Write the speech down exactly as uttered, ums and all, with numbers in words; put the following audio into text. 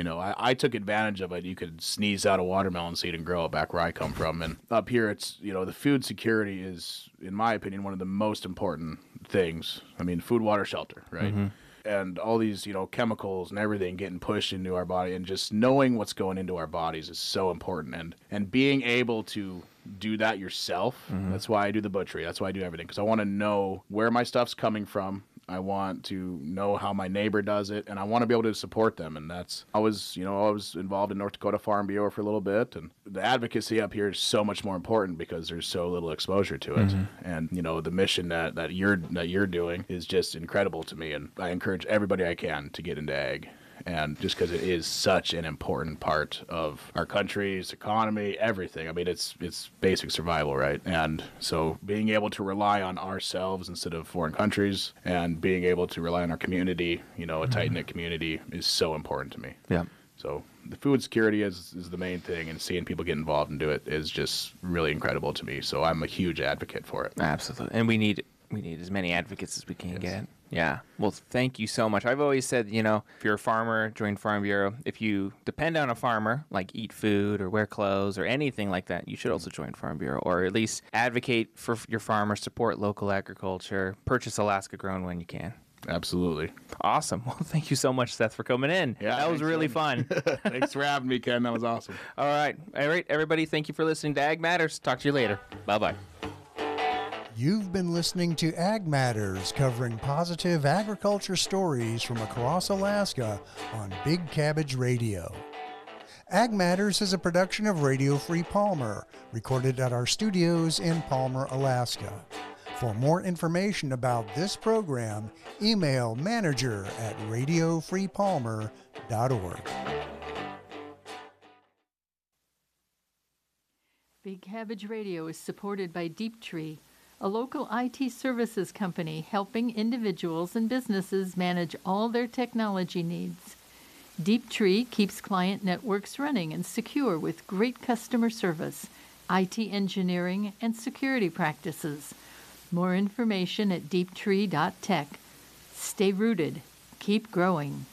You know, I, I took advantage of it. You could sneeze out a watermelon seed and grow it back where I come from. And up here, it's, you know, the food security is, in my opinion, one of the most important things. I mean, food, water, shelter, right? Mm-hmm. And all these, you know, chemicals and everything getting pushed into our body, and just knowing what's going into our bodies is so important. And and being able to do that yourself, mm-hmm. that's why I do the butchery. That's why I do everything, because I want to know where my stuff's coming from. I want to know how my neighbor does it, and I want to be able to support them. And that's, I was, you know, I was involved in North Dakota Farm Bureau for a little bit, and the advocacy up here is so much more important because there's so little exposure to it. Mm-hmm. And, you know, the mission that, that you're that you're doing is just incredible to me, and I encourage everybody I can to get into ag. And just because it is such an important part of our country's economy, everything. I mean, it's it's basic survival, right? And so being able to rely on ourselves instead of foreign countries, and being able to rely on our community, you know, a mm-hmm. tight-knit community, is so important to me. Yeah. So the food security is, is the main thing, and seeing people get involved and do it is just really incredible to me. So I'm a huge advocate for it. Absolutely. And we need we need as many advocates as we can yes. get. Yeah. Well, thank you so much. I've always said, you know, if you're a farmer, join Farm Bureau. If you depend on a farmer, like eat food or wear clothes or anything like that, you should also join Farm Bureau, or at least advocate for your farmer, support local agriculture, purchase Alaska grown when you can. Absolutely. Awesome. Well, thank you so much, Seth, for coming in. Yeah, that was really fun. Thanks for having me, Ken. That was awesome. All right. All right, everybody, thank you for listening to Ag Matters. Talk to you later. Bye-bye. You've been listening to Ag Matters, covering positive agriculture stories from across Alaska on Big Cabbage Radio. Ag Matters is a production of Radio Free Palmer, recorded at our studios in Palmer, Alaska. For more information about this program, email manager at radio free palmer dot org. Big Cabbage Radio is supported by Deep Tree, a local I T services company helping individuals and businesses manage all their technology needs. Deep Tree keeps client networks running and secure with great customer service, I T engineering, and security practices. More information at deep tree dot tech. Stay rooted. Keep growing.